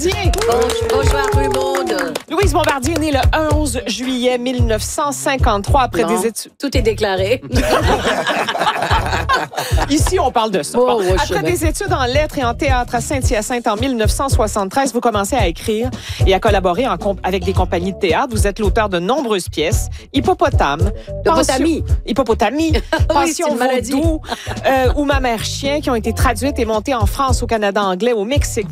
Bonjour tout le monde. Louise Bombardier est née le 11 juillet 1953 après des études. Tout est déclaré. Ici, on parle de ça. Oh, ouais, après des études en lettres et en théâtre à Saint-Hyacinthe en 1973, vous commencez à écrire et à collaborer avec des compagnies de théâtre. Vous êtes l'auteur de nombreuses pièces. Hippopotame. Hippopotamie. Pension Vaudou ou Ma mère chien qui ont été traduites et montées en France, au Canada anglais, au Mexique.